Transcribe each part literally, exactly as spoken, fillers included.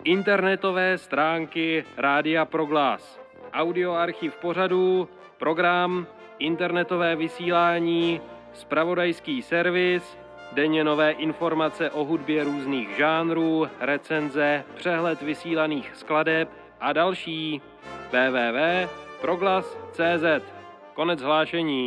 Internetové stránky Rádia Proglas. Audioarchiv pořadů, program, internetové vysílání, zpravodajský servis, denně nové informace o hudbě různých žánrů, recenze, přehled vysílaných skladeb a další. w w w tečka proglas tečka c z. Konec hlášení.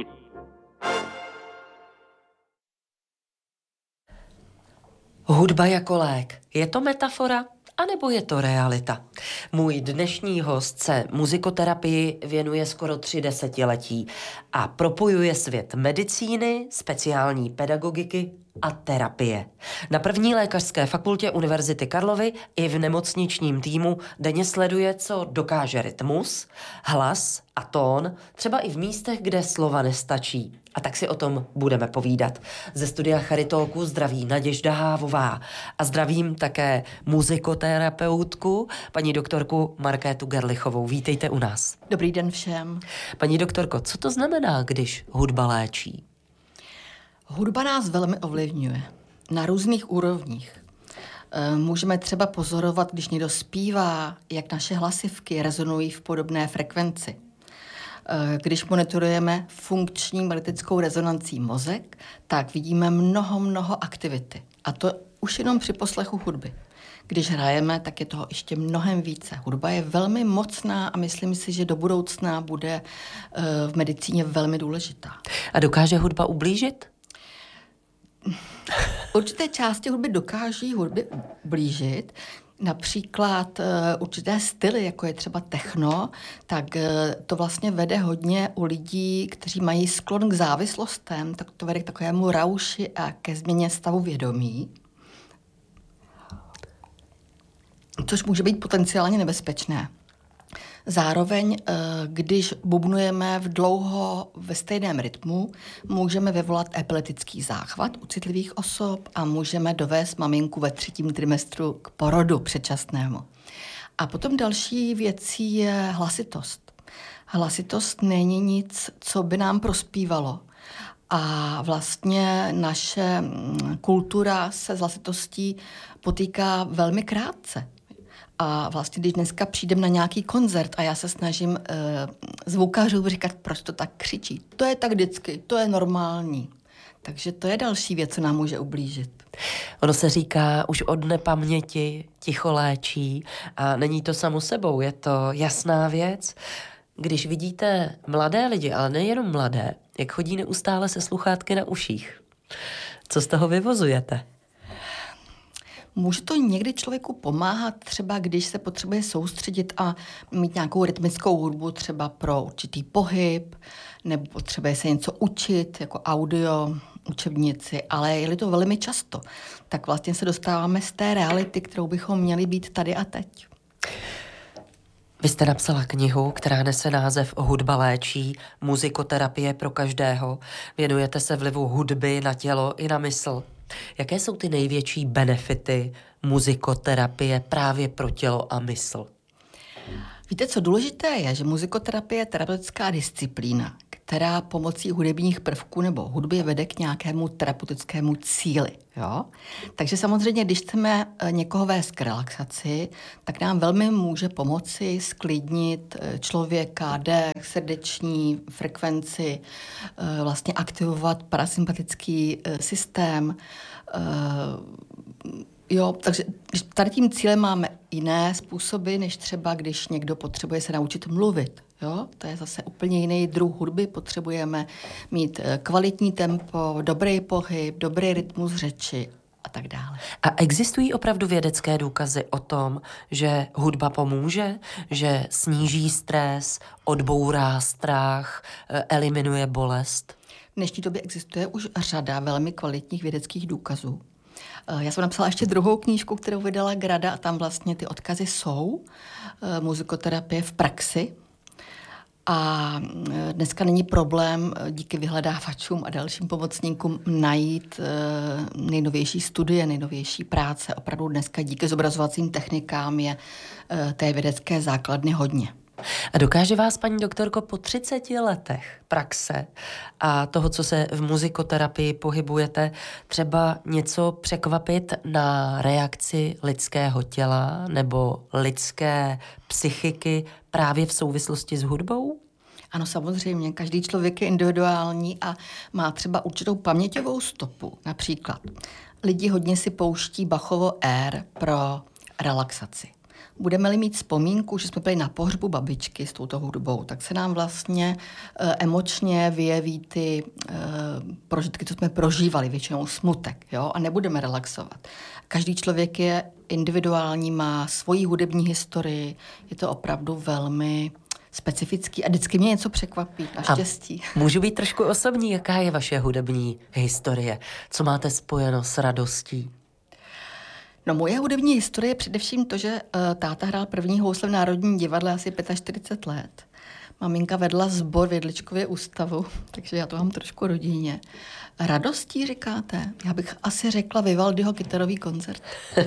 Hudba jako lék. Je to metafora? A nebo je to realita? Můj dnešní host se muzikoterapii věnuje skoro tři desetiletí a propojuje svět medicíny, speciální pedagogiky a terapie. Na první lékařské fakultě Univerzity Karlovy i v nemocničním týmu denně sleduje, co dokáže rytmus, hlas a tón, třeba i v místech, kde slova nestačí. A tak si o tom budeme povídat. Ze studia Charitolku zdraví Naděžda Hávová a zdravím také muzikoterapeutku, paní doktorku Markétu Gerlichovou. Vítejte u nás. Dobrý den všem. Paní doktorko, co to znamená, když hudba léčí? Hudba nás velmi ovlivňuje na různých úrovních. Můžeme třeba pozorovat, když někdo zpívá, jak naše hlasivky rezonují v podobné frekvenci. Když monitorujeme funkční magnetickou rezonancí mozek, tak vidíme mnoho, mnoho aktivity. A to už jenom při poslechu hudby. Když hrajeme, tak je toho ještě mnohem více. Hudba je velmi mocná a myslím si, že do budoucna bude v medicíně velmi důležitá. A dokáže hudba ublížit? Určité části hudby dokáží hudby ublížit. Například uh, určité styly, jako je třeba techno, tak uh, to vlastně vede hodně u lidí, kteří mají sklon k závislostem, tak to vede k takovému rauši a ke změně stavu vědomí, což může být potenciálně nebezpečné. Zároveň, když bubnujeme v dlouho ve stejném rytmu, můžeme vyvolat epileptický záchvat u citlivých osob a můžeme dovést maminku ve třetím trimestru k porodu předčasnému. A potom další věcí je hlasitost. Hlasitost není nic, co by nám prospívalo. A vlastně naše kultura se s hlasitostí potýká velmi krátce. A vlastně, když dneska přijdem na nějaký koncert a já se snažím uh, zvukařům říkat, proč to tak křičí. To je tak vždycky, to je normální. Takže to je další věc, co nám může ublížit. Ono se říká už od nepaměti, ticho léčí a není to samo sebou, je to jasná věc. Když vidíte mladé lidi, ale nejenom mladé, jak chodí neustále se sluchátky na uších, co z toho vyvozujete? Může to někdy člověku pomáhat, třeba když se potřebuje soustředit a mít nějakou rytmickou hudbu, třeba pro určitý pohyb, nebo potřebuje se něco učit, jako audio, učebnici, ale je-li to velmi často, tak vlastně se dostáváme z té reality, kterou bychom měli být tady a teď. Vy jste napsala knihu, která nese název Hudba léčí, muzikoterapie pro každého. Věnujete se vlivu hudby na tělo i na mysl. Jaké jsou ty největší benefity muzikoterapie právě pro tělo a mysl? Víte, co důležité je, že muzikoterapie je terapeutická disciplína, která pomocí hudebních prvků nebo hudby vede k nějakému terapeutickému cíli. Jo? Takže samozřejmě, když chceme někoho vést k relaxaci, tak nám velmi může pomoci sklidnit člověka, dech, srdeční frekvenci, vlastně aktivovat parasympatický systém. Jo, takže tady tím cílem máme jiné způsoby, než třeba, když někdo potřebuje se naučit mluvit. Jo? To je zase úplně jiný druh hudby. Potřebujeme mít kvalitní tempo, dobrý pohyb, dobrý rytmus řeči a tak dále. A existují opravdu vědecké důkazy o tom, že hudba pomůže, že sníží stres, odbourá strach, eliminuje bolest? V dnešní době existuje už řada velmi kvalitních vědeckých důkazů. Já jsem napsala ještě druhou knížku, kterou vydala Grada a tam vlastně ty odkazy jsou. Muzikoterapie v praxi. A dneska není problém díky vyhledávačům a dalším pomocníkům najít nejnovější studie, nejnovější práce. Opravdu dneska díky zobrazovacím technikám je té vědecké základny hodně. A dokáže vás, paní doktorko, po třiceti letech praxe a toho, co se v muzikoterapii pohybujete, třeba něco překvapit na reakci lidského těla nebo lidské psychiky právě v souvislosti s hudbou? Ano, samozřejmě. Každý člověk je individuální a má třeba určitou paměťovou stopu. Například lidi hodně si pouští Bachovo Air pro relaxaci. Budeme-li mít vzpomínku, že jsme byli na pohřbu babičky s touto hudbou, tak se nám vlastně e, emočně vyjeví ty e, prožitky, co jsme prožívali, většinou smutek, jo? A nebudeme relaxovat. Každý člověk je individuální, má svoji hudební historii, je to opravdu velmi specifický a vždycky mě něco překvapí, naštěstí. A můžu být trošku osobní, jaká je vaše hudební historie? Co máte spojeno s radostí? No, moje hudební historie je především to, že uh, táta hrál první housle v Národním divadle asi čtyřicet pět let. Maminka vedla sbor v Jedličkově ústavu, takže já to mám trošku rodině. Radostí říkáte? Já bych asi řekla Vivaldiho kytarový koncert.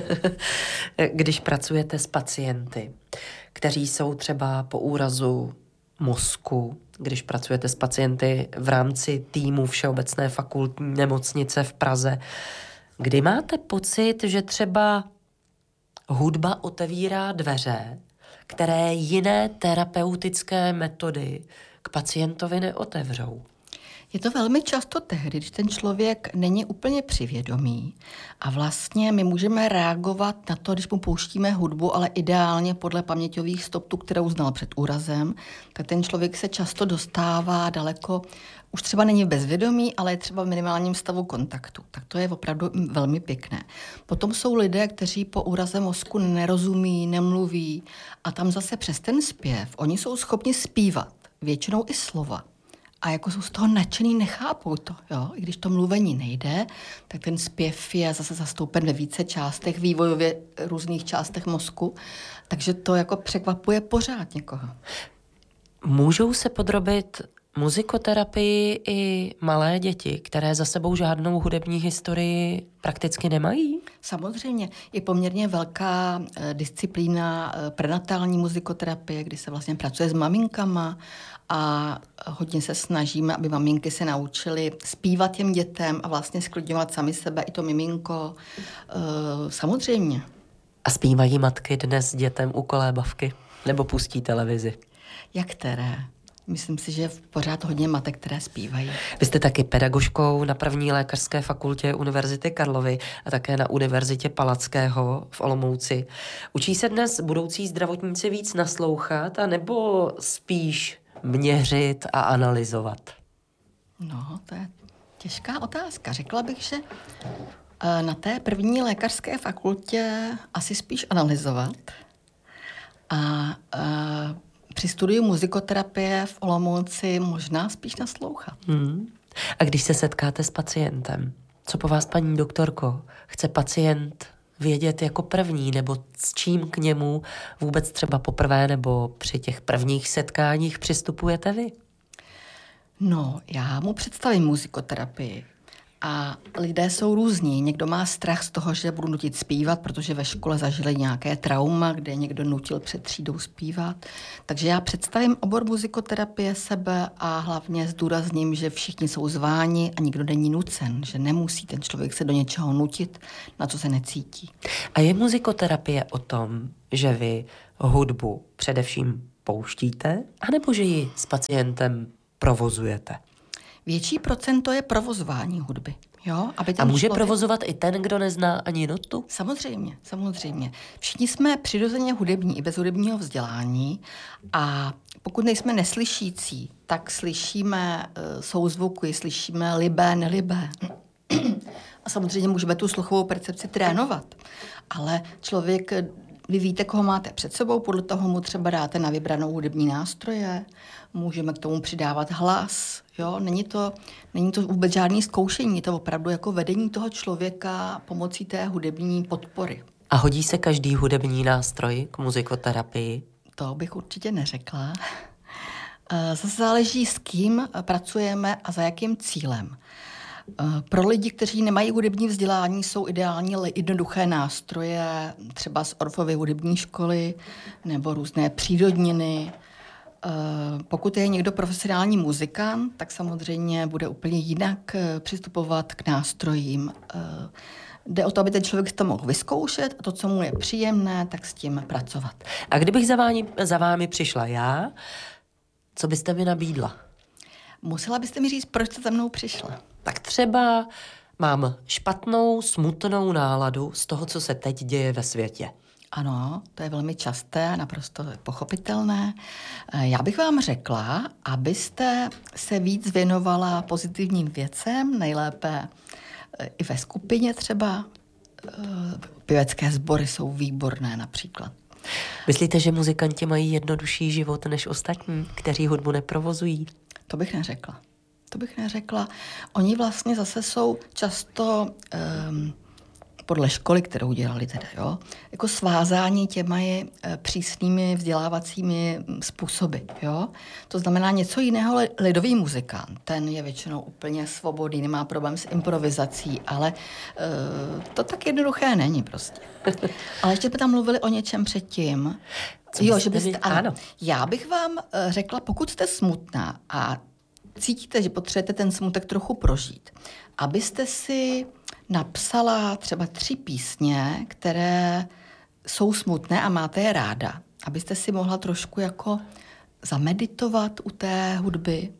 Když pracujete s pacienty, kteří jsou třeba po úrazu mozku, když pracujete s pacienty v rámci týmu Všeobecné fakultní nemocnice v Praze, kdy máte pocit, že třeba hudba otevírá dveře, které jiné terapeutické metody k pacientovi neotevřou? Je to velmi často tehdy, když ten člověk není úplně přivědomý a vlastně my můžeme reagovat na to, když mu pouštíme hudbu, ale ideálně podle paměťových stop, kterou znal před úrazem, tak ten člověk se často dostává daleko, už třeba není v bezvědomí, ale je třeba v minimálním stavu kontaktu. Tak to je opravdu velmi pěkné. Potom jsou lidé, kteří po úraze mozku nerozumí, nemluví a tam zase přes ten zpěv, oni jsou schopni zpívat, většinou i slova. A jako jsou z toho nadšený, nechápou to. Jo? I když to mluvení nejde, tak ten zpěv je zase zastoupen ve více částech, vývojově různých částech mozku, takže to jako překvapuje pořád někoho. Můžou se podrobit muzikoterapii i malé děti, které za sebou žádnou hudební historii prakticky nemají? Samozřejmě. Je poměrně velká e, disciplína e, prenatální muzikoterapie, kdy se vlastně pracuje s maminkama a hodně se snažíme, aby maminky se naučily zpívat těm dětem a vlastně sklidňovat sami sebe i to miminko. E, samozřejmě. A zpívají matky dnes dětem u kolébavky? Nebo pustí televizi? Jak které? Myslím si, že je pořád hodně matek, které zpívají. Vy jste taky pedagožkou na první lékařské fakultě Univerzity Karlovy a také na Univerzitě Palackého v Olomouci. Učí se dnes budoucí zdravotníci víc naslouchat anebo spíš měřit a analyzovat? No, to je těžká otázka. Řekla bych, že na té první lékařské fakultě asi spíš analyzovat. A, a při studiu muzikoterapie v Olomouci možná spíš naslouchat. Hmm. A když se setkáte s pacientem, co po vás, paní doktorko, chce pacient vědět jako první, nebo s čím k němu vůbec třeba poprvé nebo při těch prvních setkáních přistupujete vy? No, já mu představím muzikoterapii. A lidé jsou různí. Někdo má strach z toho, že budu nutit zpívat, protože ve škole zažili nějaké trauma, kde někdo nutil před třídou zpívat. Takže já představím obor muzikoterapie sebe a hlavně zdůrazním, že všichni jsou zváni a nikdo není nucen, že nemusí ten člověk se do něčeho nutit, na co se necítí. A je muzikoterapie o tom, že vy hudbu především pouštíte, anebo že ji s pacientem provozujete? Větší procento je provozování hudby. Jo? Aby ten a může člověk... provozovat i ten, kdo nezná ani notu? Samozřejmě, samozřejmě. Všichni jsme přirozeně hudební i bez hudebního vzdělání a pokud nejsme neslyšící, tak slyšíme uh, souzvuky, slyšíme libé, nelibé. A samozřejmě můžeme tu sluchovou percepci trénovat. Ale člověk, vy víte, koho máte před sebou, podle toho mu třeba dáte na vybranou hudební nástroje, můžeme k tomu přidávat hlas. Jo? Není to, není to vůbec žádný zkoušení, je to opravdu jako vedení toho člověka pomocí té hudební podpory. A hodí se každý hudební nástroj k muzikoterapii? To bych určitě neřekla. Zase záleží, s kým pracujeme a za jakým cílem. Pro lidi, kteří nemají hudební vzdělání, jsou ideální jednoduché nástroje, třeba z Orfovy hudební školy nebo různé přírodniny. Pokud je někdo profesionální muzikant, tak samozřejmě bude úplně jinak přistupovat k nástrojím. Jde o to, aby ten člověk to mohl vyzkoušet a to, co mu je příjemné, tak s tím pracovat. A kdybych za vámi, za vámi přišla já, co byste mi nabídla? Musela byste mi říct, proč jste za mnou přišla. Tak třeba mám špatnou, smutnou náladu z toho, co se teď děje ve světě. Ano, to je velmi časté, naprosto pochopitelné. Já bych vám řekla, abyste se víc věnovala pozitivním věcem, nejlépe i ve skupině třeba. Pěvecké sbory jsou výborné například. Myslíte, že muzikanti mají jednodušší život než ostatní, kteří hudbu neprovozují? To bych neřekla. To bych neřekla. Oni vlastně zase jsou často um, podle školy, kterou dělali teda, jo, jako svázání těmi e, přísnými vzdělávacími způsoby, jo. To znamená něco jiného lidový muzikant. Ten je většinou úplně svobodný, nemá problém s improvizací, ale e, to tak jednoduché není prostě. Ale ještě jsme tam mluvili o něčem předtím. Co jo, byste že byste, mi... ano. ano. Já bych vám e, řekla, pokud jste smutná a cítíte, že potřebujete ten smutek trochu prožít, abyste si napsala třeba tři písně, které jsou smutné a máte je ráda. Abyste si mohla trošku jako zameditovat u té hudby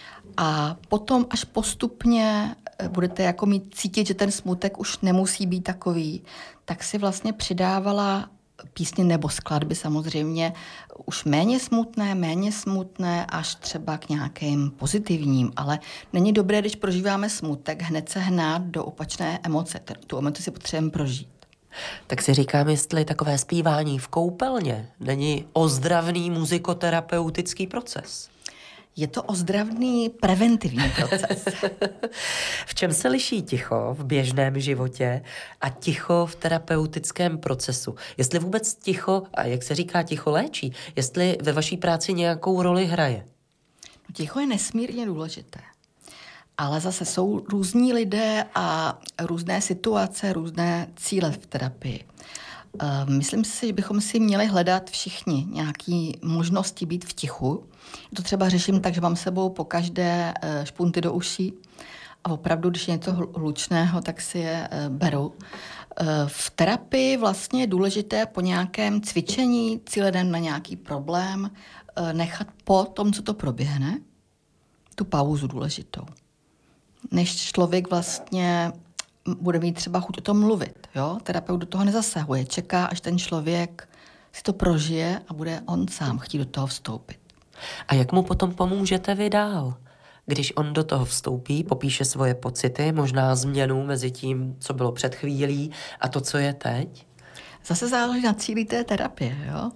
a potom až postupně budete jako mít cítit, že ten smutek už nemusí být takový, tak si vlastně přidávala písně nebo skladby samozřejmě už méně smutné, méně smutné, až třeba k nějakým pozitivním, ale není dobré, když prožíváme smutek, hned se hnát do opačné emoce. Tu emoci si potřebujeme prožít. Tak si říkám, jestli takové zpívání v koupelně není ozdravný muzikoterapeutický proces. Je to ozdravný preventivní proces. V čem se liší ticho v běžném životě a ticho v terapeutickém procesu? Jestli vůbec ticho, a jak se říká, ticho léčí, jestli ve vaší práci nějakou roli hraje? No, ticho je nesmírně důležité. Ale zase jsou různí lidé a různé situace, různé cíle v terapii. Myslím si, že bychom si měli hledat všichni nějaké možnosti být v tichu. To třeba řeším tak, že mám sebou po každé špunty do uší a opravdu, když je něco hlučného, tak si je beru. V terapii vlastně je důležité po nějakém cvičení, cíleném na nějaký problém, nechat po tom, co to proběhne, tu pauzu důležitou. Než člověk vlastně bude mít třeba chuť o tom mluvit. Jo? Terapeut do toho nezasahuje. Čeká, až ten člověk si to prožije a bude on sám chtít do toho vstoupit. A jak mu potom pomůžete vy dál? Když on do toho vstoupí, popíše svoje pocity, možná změnu mezi tím, co bylo před chvílí a to, co je teď? Zase záleží na cíli té terapie. Jo?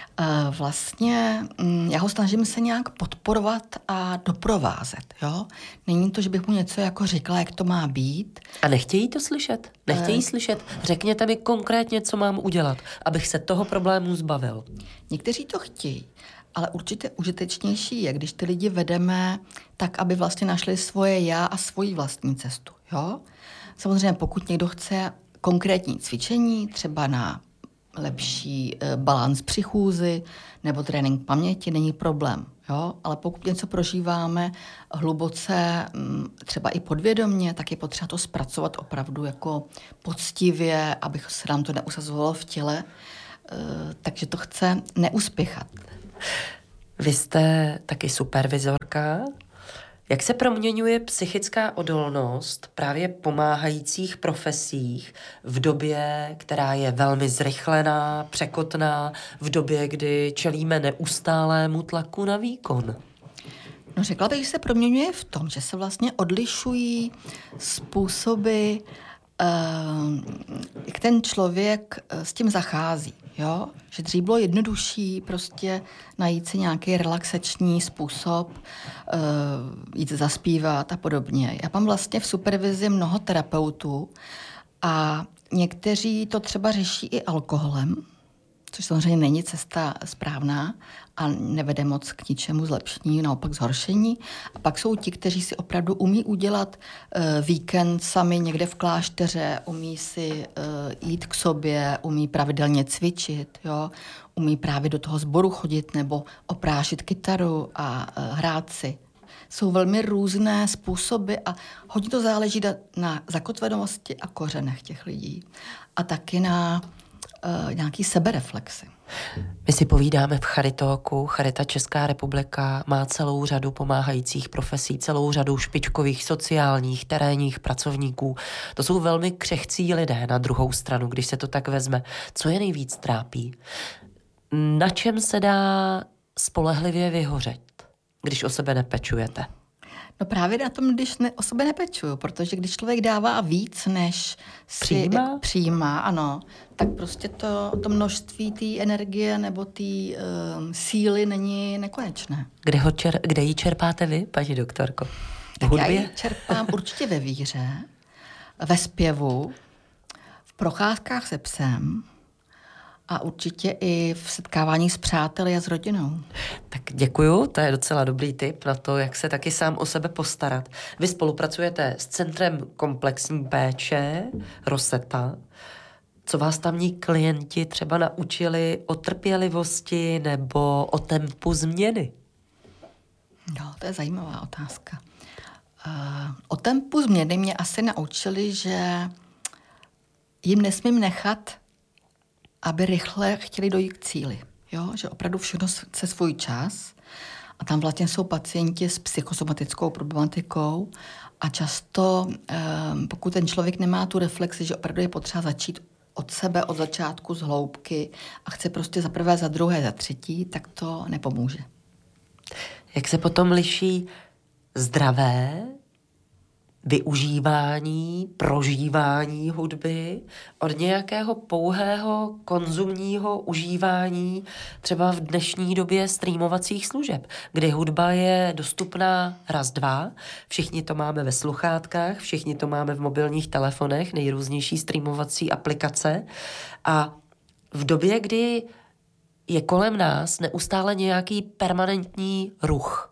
Vlastně já ho snažím se nějak podporovat a doprovázet. Jo? Není to, že bych mu něco jako řekla, jak to má být. A nechtějí to slyšet? Nechtějí e... slyšet? Řekněte mi konkrétně, co mám udělat, abych se toho problému zbavil. Někteří to chtějí, ale určitě užitečnější je, když ty lidi vedeme tak, aby vlastně našli svoje já a svoji vlastní cestu. Jo? Samozřejmě, pokud někdo chce konkrétní cvičení, třeba na lepší e, balans při chůzi nebo trénink paměti, není problém. Jo? Ale pokud něco prožíváme hluboce, m, třeba i podvědomě, tak je potřeba to zpracovat opravdu jako poctivě, aby se nám to neusazovalo v těle. E, takže to chce neuspěchat. Vy jste taky supervizorka. Jak se proměňuje psychická odolnost právě pomáhajících profesích v době, která je velmi zrychlená, překotná, v době, kdy čelíme neustálému tlaku na výkon? No, řekla bych, že se proměňuje v tom, že se vlastně odlišují způsoby, jak ten člověk s tím zachází. Jo? Že dřív bylo jednodušší prostě najít si nějaký relaxační způsob, uh, jít zaspívat a podobně. Já mám vlastně v supervizi mnoho terapeutů a někteří to třeba řeší i alkoholem, což samozřejmě není cesta správná a nevede moc k ničemu zlepšení, naopak zhoršení. A pak jsou ti, kteří si opravdu umí udělat uh, víkend sami někde v klášteře, umí si uh, jít k sobě, umí pravidelně cvičit, jo? Umí právě do toho sboru chodit nebo oprášit kytaru a uh, hrát si. Jsou velmi různé způsoby a hodně to záleží na, na zakotvenosti a kořenech těch lidí. A taky na uh, nějaký sebereflexy. My si povídáme v Charitalku. Charita Česká republika má celou řadu pomáhajících profesí, celou řadu špičkových sociálních, terénních pracovníků. To jsou velmi křehcí lidé na druhou stranu, když se to tak vezme. Co je nejvíc trápí? Na čem se dá spolehlivě vyhořet, když o sebe nepečujete? No právě na tom, když ne, o sebe nepečuju, protože když člověk dává víc, než si přijímá, přijímá ano, tak prostě to, to množství té energie nebo té um, síly není nekonečné. Kde, ho čer, kde ji čerpáte vy, paní doktorko? Tak já ji čerpám určitě ve víře, ve zpěvu, v procházkách se psem, a určitě i v setkávání s přáteli a s rodinou. Tak děkuju, to je docela dobrý tip na to, jak se taky sám o sebe postarat. Vy spolupracujete s Centrem komplexní péče Rosetta. Co vás tamní klienti třeba naučili o trpělivosti nebo o tempu změny? No, to je zajímavá otázka. Uh, o tempu změny mě asi naučili, že jim nesmím nechat, aby rychle chtěli dojít k cíli. Jo? Že opravdu všechno se svůj čas a tam vlastně jsou pacienti s psychosomatickou problematikou a často, pokud ten člověk nemá tu reflexi, že opravdu je potřeba začít od sebe, od začátku, z hloubky a chce prostě za prvé, za druhé, za třetí, tak to nepomůže. Jak se potom liší zdravé využívání, prožívání hudby od nějakého pouhého konzumního užívání třeba v dnešní době streamovacích služeb, kdy hudba je dostupná raz, dva, všichni to máme ve sluchátkách, všichni to máme v mobilních telefonech, nejrůznější streamovací aplikace a v době, kdy je kolem nás neustále nějaký permanentní ruch.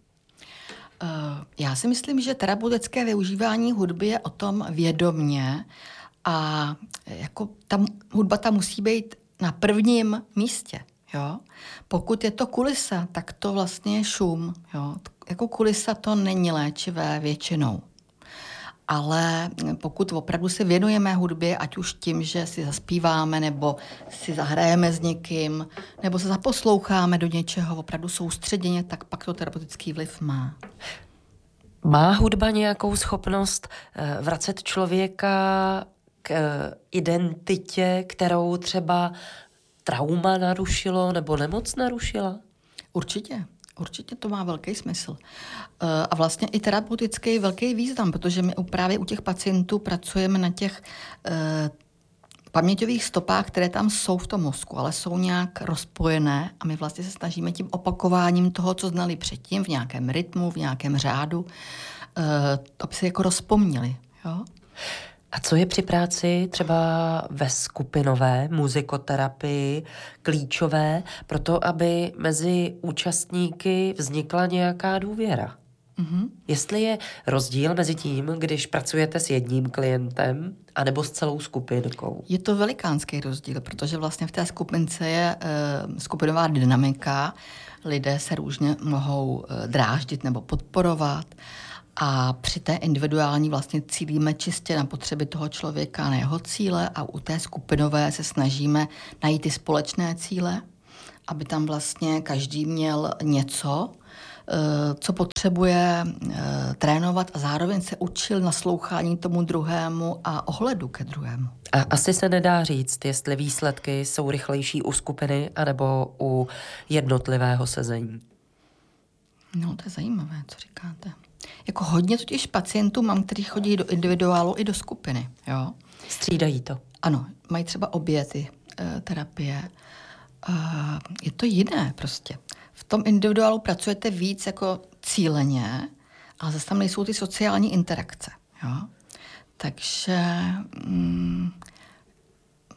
Já si myslím, že terapeutické využívání hudby je o tom vědomně a jako ta hudba tam musí být na prvním místě. Jo? Pokud je to kulisa, tak to vlastně je šum. Jo? Jako kulisa to není léčivé většinou. Ale pokud opravdu se věnujeme hudbě, ať už tím, že si zaspíváme, nebo si zahrajeme s někým, nebo se zaposloucháme do něčeho opravdu soustředěně, tak pak to terapeutický vliv má. Má hudba nějakou schopnost vracet člověka k identitě, kterou třeba trauma narušilo nebo nemoc narušila? Určitě. Určitě to má velký smysl. A vlastně i terapeutický velký význam, protože my právě u těch pacientů pracujeme na těch eh, paměťových stopách, které tam jsou v tom mozku, ale jsou nějak rozpojené a my vlastně se snažíme tím opakováním toho, co znali předtím, v nějakém rytmu, v nějakém řádu, eh, aby se jako rozpomněli. Jo? A co je při práci třeba ve skupinové muzikoterapii klíčové pro to, aby mezi účastníky vznikla nějaká důvěra? Mm-hmm. Jestli je rozdíl mezi tím, když pracujete s jedním klientem, anebo s celou skupinkou? Je to velikánský rozdíl, protože vlastně v té skupince je e, skupinová dynamika, lidé se různě mohou e, dráždit nebo podporovat, a při té individuální vlastně cílíme čistě na potřeby toho člověka, na jeho cíle a u té skupinové se snažíme najít ty společné cíle, aby tam vlastně každý měl něco, co potřebuje trénovat a zároveň se učil naslouchání tomu druhému a ohledu ke druhému. A asi se nedá říct, jestli výsledky jsou rychlejší u skupiny anebo u jednotlivého sezení. No, to je zajímavé, co říkáte. Jako hodně totiž pacientů mám, kteří chodí do individuálu i do skupiny. Jo? Střídají to. Ano, mají třeba obě ty e, terapie. E, je to jiné prostě. V tom individuálu pracujete víc jako cíleně, ale zase tam nejsou ty sociální interakce. Jo? Takže... Mm,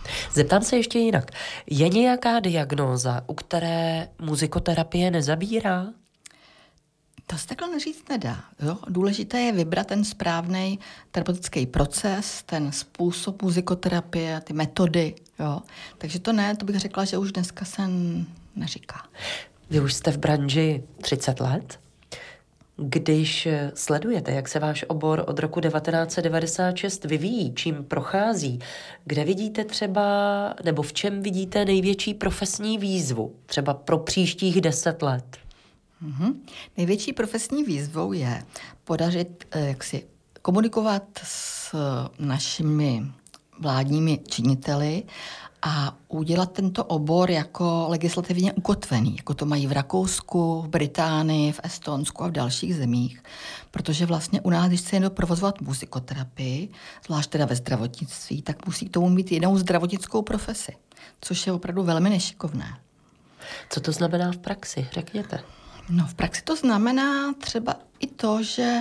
Zeptám se ještě jinak. Je nějaká diagnóza, u které muzikoterapie nezabírá? To se takhle neříct nedá. Jo? Důležité je vybrat ten správný terapeutický proces, ten způsob muzikoterapie, ty metody. Jo? Takže to ne, to bych řekla, že už dneska se neříká. Vy už jste v branži třicet let. Když sledujete, jak se váš obor od roku devatenáct set devadesát šest vyvíjí, čím prochází, kde vidíte třeba, nebo v čem vidíte největší profesní výzvu, třeba pro příštích deset let? Mm-hmm. Největší profesní výzvou je podařit, jak si komunikovat s našimi vládními činiteli a udělat tento obor jako legislativně ukotvený, jako to mají v Rakousku, v Británii, v Estonsku a v dalších zemích, protože vlastně u nás, když chce někdo provozovat muzikoterapii, zvlášť teda ve zdravotnictví, tak musí k tomu mít jinou zdravotnickou profesi, což je opravdu velmi nešikovné. Co to znamená v praxi? Řekněte. No, v praxi to znamená třeba i to, že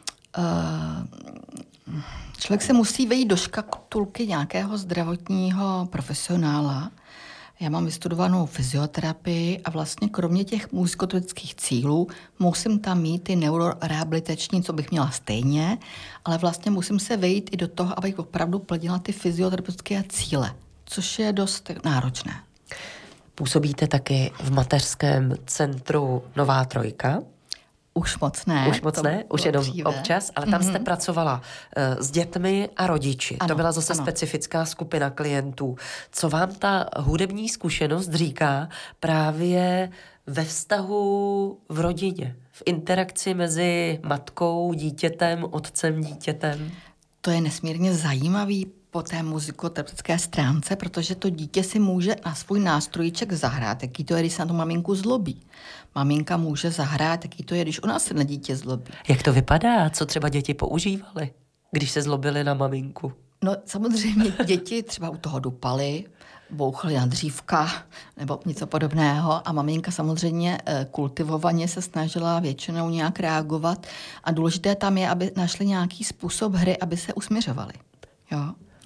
uh, člověk se musí vejít do škatulky nějakého zdravotního profesionála. Já mám vystudovanou fyzioterapii a vlastně kromě těch muzikoterapeutických cílů musím tam mít ty neurorehabilitační, co bych měla stejně, ale vlastně musím se vejít i do toho, abych opravdu plnila ty fyzioterapeutické cíle, což je dost náročné. Působíte taky v mateřském centru Nová Trojka. Už moc ne. Už moc ne, už jenom dříve. Občas, ale tam mm-hmm. jste pracovala uh, s dětmi a rodiči. Ano, to byla zase ano. specifická skupina klientů. Co vám ta hudební zkušenost říká právě ve vztahu v rodině, v interakci mezi matkou, dítětem, otcem, dítětem? To je nesmírně zajímavý po té muzikoterapeutické stránce, protože to dítě si může na svůj nástrojíček zahrát, jaký to je, když se na tu maminku zlobí. Maminka může zahrát, jaký to je, když ona se na dítě zlobí. Jak to vypadá? Co třeba děti používaly, když se zlobily na maminku? No samozřejmě děti třeba u toho dupaly, bouchaly na dřívka nebo něco podobného a maminka samozřejmě kultivovaně se snažila většinou nějak reagovat a důležité tam je, aby našli nějaký způsob hry, aby se usměřovali. Jo?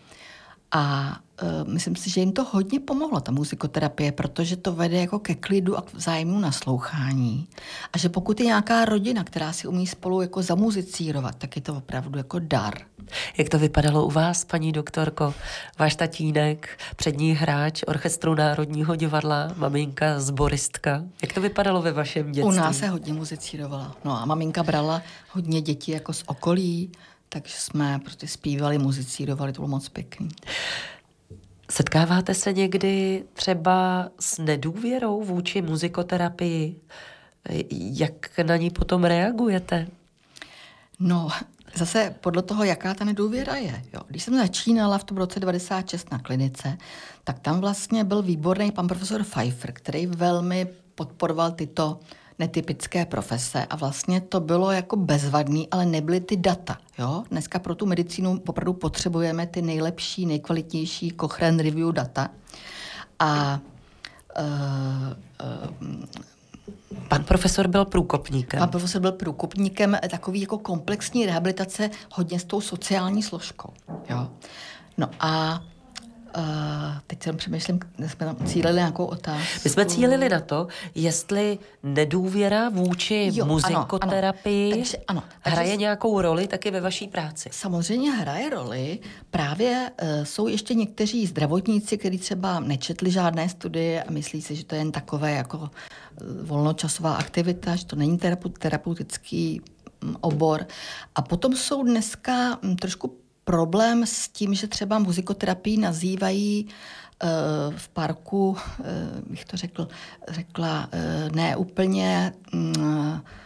A uh, myslím si, že jim to hodně pomohlo, ta muzikoterapie, protože to vede jako ke klidu a k vzájemnému naslouchání. A že pokud je nějaká rodina, která si umí spolu jako zamuzicírovat, tak je to opravdu jako dar. Jak to vypadalo u vás, paní doktorko? Váš tatínek, přední hráč orchestru Národního divadla, maminka sboristka. Jak to vypadalo ve vašem dětství? U nás se hodně muzicírovala. No a maminka brala hodně dětí jako z okolí, takže jsme prostě zpívali, muzicírovali, to bylo moc pěkný. Setkáváte se někdy třeba s nedůvěrou vůči muzikoterapii? Jak na ní potom reagujete? No, zase podle toho, jaká ta nedůvěra je. Jo. Když jsem začínala v tom roce devadesát šest na klinice, tak tam vlastně byl výborný pan profesor Pfeiffer, který velmi podporoval tyto netypické profese a vlastně to bylo jako bezvadný, ale nebyly ty data. Jo? Dneska pro tu medicínu opravdu potřebujeme ty nejlepší, nejkvalitnější Cochrane Review data. A uh, uh, pan profesor byl průkopníkem. Pan profesor byl průkopníkem takový jako komplexní rehabilitace hodně s tou sociální složkou. Jo? No a Uh, teď jsem přemýšlím, jsme tam cílili nějakou otázku. My jsme cílili na to, jestli nedůvěra vůči jo, muzikoterapii ano, ano. Takže, ano, hraje takže nějakou roli taky ve vaší práci. Samozřejmě hraje roli. Právě uh, jsou ještě někteří zdravotníci, kteří třeba nečetli žádné studie a myslí si, že to je jen takové jako uh, volnočasová aktivita, že to není terapeut, terapeutický um, obor. A potom jsou dneska um, trošku problém s tím, že třeba muzikoterapii nazývají uh, v parku, uh, bych to řekl, řekla, uh, ne úplně uh,